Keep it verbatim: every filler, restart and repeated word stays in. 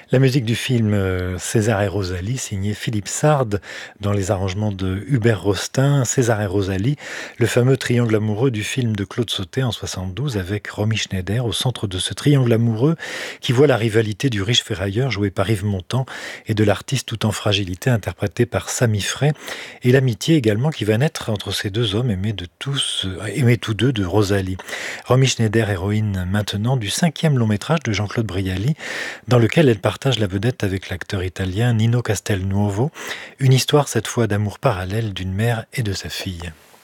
La musique du film euh, César et Rosalie, signé Philippe Sard, dans les arrangements de Hubert Rostin. César et Rosalie, le fameux triangle amoureux du film de Claude Sautet en soixante-douze, avec Romy Schneider au centre de ce triangle amoureux qui voit la rivalité du riche ferrailleur joué par Yves Montand et de l'artiste tout en fragilité interprété par Samy Frey, et l'amitié également qui va naître entre ces deux hommes aimés de tous, euh, aimés tous deux de Rosalie. Romy Schneider, héroïne maintenant du cinquième long métrage de Jean-Claude Brialy, dans lequel elle partage la vedette avec l'acteur italien Nino Castelnuovo, une histoire cette fois d'amour parallèle d'une mère et de sa fille.